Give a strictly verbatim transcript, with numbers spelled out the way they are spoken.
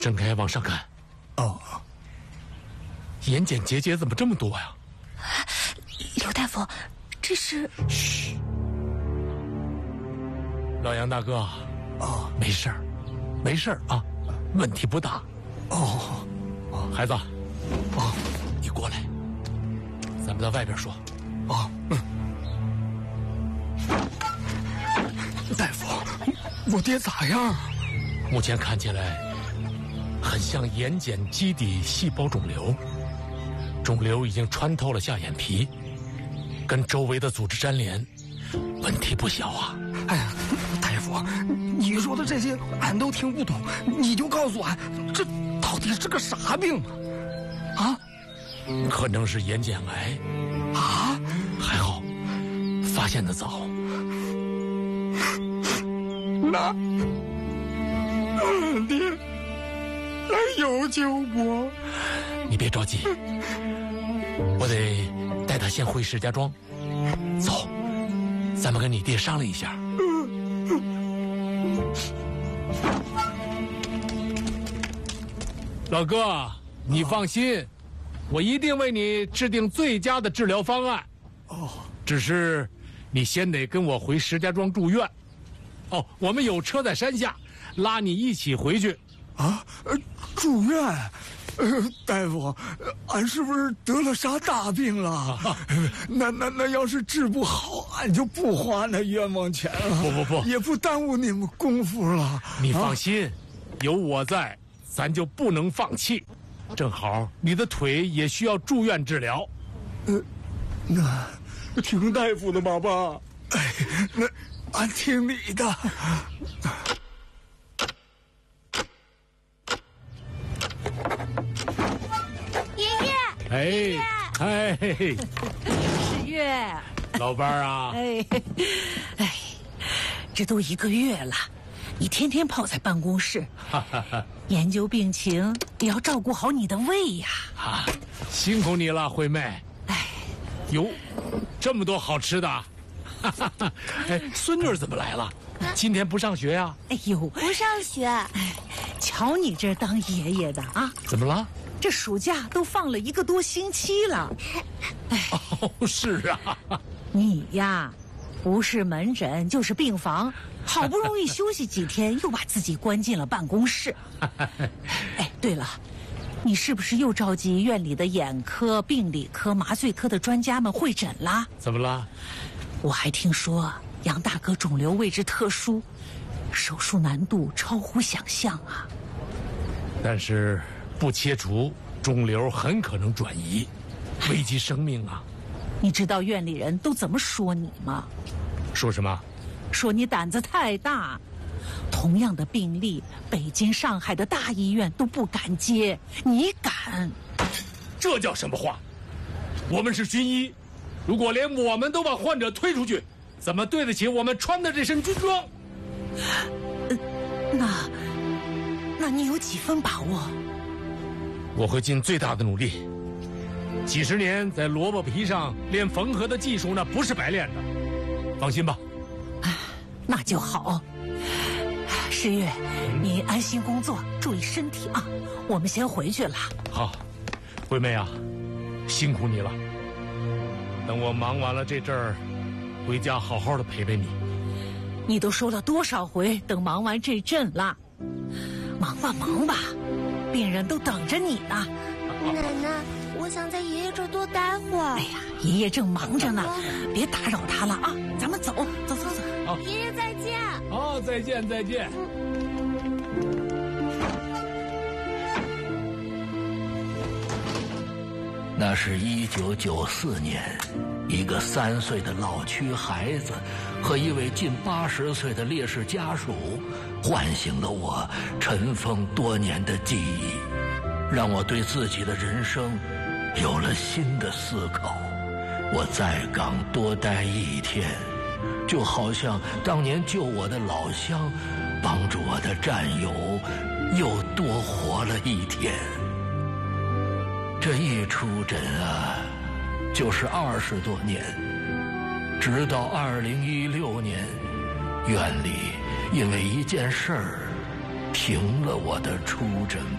睁开往上看。 哦， 眼睑结节怎么这么多呀？ 刘大夫，这是…… 嘘，老杨大哥， 哦， 没事儿，没事儿啊，问题不大。 哦， 孩子， 哦， 你过来，咱们到外边说。 哦，嗯。大夫，我爹咋样？ 目前看起来很像眼睑基底细胞肿瘤，肿瘤已经穿透了下眼皮，跟周围的组织粘连，问题不小啊。 哎呀，大夫，你说的这些俺都听不懂，你就告诉俺，这到底是个啥病啊？啊？ 可能是眼睑癌啊？ 还好，发现的早。 那，俺爹来有救不？ 你别着急，我得带他先回石家庄。走，咱们跟你爹商量一下。老哥，你放心，我一定为你制定最佳的治疗方案。 哦， 只是你先得跟我回石家庄住院。哦，我们有车在山下，拉你一起回去。 啊，呃，住院？呃，大夫，俺是不是得了啥大病了？啊、那那那要是治不好，俺就不花那冤枉钱了。 不不不， 也不耽误你们功夫了。 你放心，啊、有我在，咱就不能放弃。正好你的腿也需要住院治疗。 呃，那听大夫的吧，爸。哎，那。俺听你的。 爷爷， 哎哎， 十月， 老伴儿啊， 哎哎，这都一个月了，你天天泡在办公室，研究病情，也要照顾好你的胃呀。 啊，辛苦你了，惠妹。 哎， 哟，这么多好吃的。哎，孙女儿怎么来了？今天不上学呀？ 哎呦， 不上学。 哎，瞧你这当爷爷的啊！ 怎么了？ 这暑假都放了一个多星期了。 哎，哦，是啊。 你呀，不是门诊就是病房，好不容易休息几天，又把自己关进了办公室。哎，对了，你是不是又召集院里的眼科、病理科、麻醉科的专家们会诊啦？ 怎么了？ 我还听说杨大哥肿瘤位置特殊，手术难度超乎想象啊。 但是不切除，肿瘤很可能转移，危及生命啊。 你知道院里人都怎么说你吗？ 说什么？ 说你胆子太大。同样的病例，北京、上海的大医院都不敢接，你敢？ 这叫什么话？我们是军医。如果连我们都把患者推出去，怎么对得起我们穿的这身军装？ 呃，那，那你有几分把握？ 我会尽最大的努力。几十年在萝卜皮上练缝合的技术，那不是白练的。放心吧。 那就好。十月，你安心工作，注意身体啊。我们先回去了。 好，惠妹啊，辛苦你了。等我忙完了这阵儿，回家好好的陪陪你。 你都说了多少回等忙完这阵了？忙吧忙吧，病人都等着你呢。 奶奶，我想在爷爷这儿多待会儿。 哎呀，爷爷正忙着呢，别打扰他了啊！咱们走，走走走。 好， 爷爷再见。 好，再见再见。 那是一九九四年，一个三岁的老区孩子和一位近八十岁的烈士家属，唤醒了我尘封多年的记忆，让我对自己的人生有了新的思考。我在岗多待一天，就好像当年救我的老乡，帮助我的战友又多活了一天。这一出诊啊，就是二十多年，直到二零一六年，院里因为一件事儿停了我的出诊